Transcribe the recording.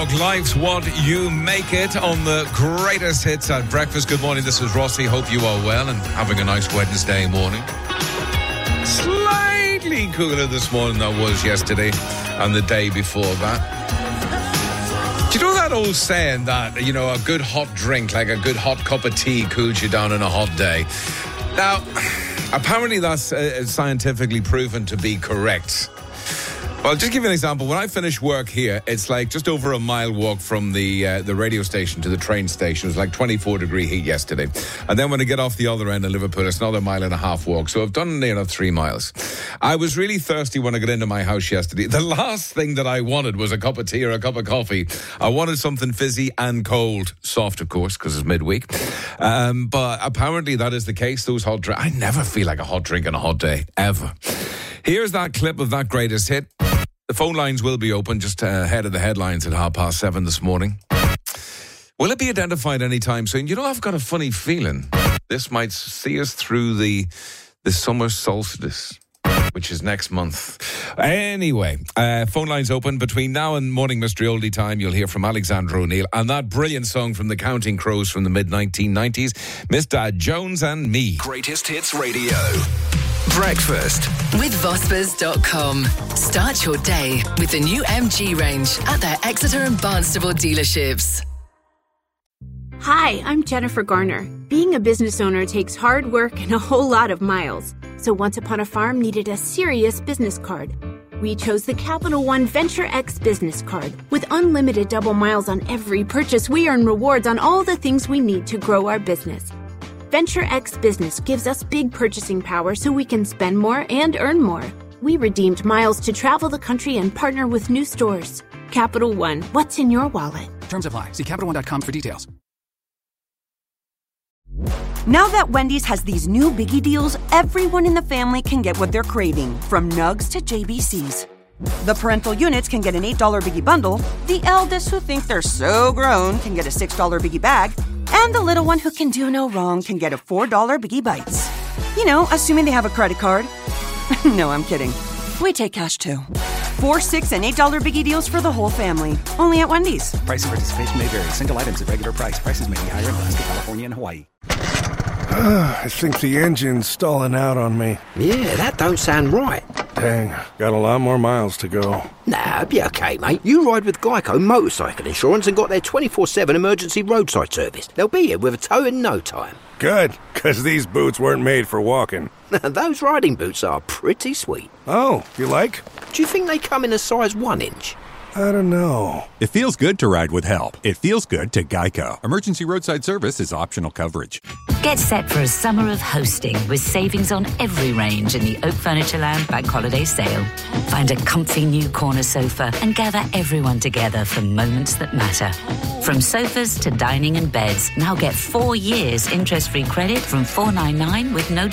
Life's what you make it on the greatest hits at breakfast. Good morning, this is Rossi. Hope you are well and having a nice Wednesday morning. Slightly cooler this morning than it was yesterday and the day before that. Do you know that old saying that, you know, a good hot drink, like a good hot cup of tea, cools you down on a hot day? Now, apparently that's scientifically proven to be correct. Well, just give you an example. When I finish work here, it's like just over a mile walk from the radio station to the train station. It was like 24-degree heat yesterday. And then when I get off the other end of Liverpool, it's another 1.5 mile walk. So I've done 3 miles. I was really thirsty when I got into my house yesterday. The last thing that I wanted was a cup of tea or a cup of coffee. I wanted something fizzy and cold. Soft, of course, because it's midweek. But apparently that is the case. Those hot drinks. I never feel like a hot drink on a hot day, ever. Here's that clip of that greatest hit. The phone lines will be open just ahead of the headlines at 7:30 this morning. Will it be identified anytime soon? You know, I've got a funny feeling this might see us through the summer solstice, which is next month. Anyway, phone lines open. Between now and Morning Mystery Oldie time, you'll hear from Alexander O'Neill and that brilliant song from the Counting Crows from the mid-1990s, Mr. Jones and Me. Greatest Hits Radio. Breakfast with Vospers.com. Start your day with the new MG range at their Exeter and Barnstable dealerships. Hi, I'm Jennifer Garner. Being a business owner takes hard work and a whole lot of miles. So Once Upon a Farm needed a serious business card. We chose the Capital One Venture X business card. With unlimited double miles on every purchase, we earn rewards on all the things we need to grow our business. Venture X Business gives us big purchasing power so we can spend more and earn more. We redeemed miles to travel the country and partner with new stores. Capital One, what's in your wallet? Terms apply. See CapitalOne.com for details. Now that Wendy's has these new biggie deals, everyone in the family can get what they're craving, from nugs to JBCs. The parental units can get an $8 biggie bundle, the eldest who think they're so grown can get a $6 biggie bag, and the little one who can do no wrong can get a $4 Biggie Bites. You know, assuming they have a credit card. No, I'm kidding. We take cash too. $4, $6, and $8 Biggie deals for the whole family. Only at Wendy's. Price and participation may vary. Single items at regular price. Prices may be higher in Alaska, California, and Hawaii. I think the engine's stalling out on me. Yeah, that don't sound right. Dang, got a lot more miles to go. Nah, be okay, mate. You ride with Geico Motorcycle Insurance and got their 24/7 emergency roadside service. They'll be here with a tow in no time. Good, because these boots weren't made for walking. Those riding boots are pretty sweet. Oh, you like? Do you think they come in a size 1 inch? I don't know. It feels good to ride with help. It feels good to Geico. Emergency roadside service is optional coverage. Get set for a summer of hosting with savings on every range in the Oak Furnitureland Bank Holiday Sale. Find a comfy new corner sofa and gather everyone together for moments that matter. From sofas to dining and beds, now get 4 years interest-free credit from $499 with no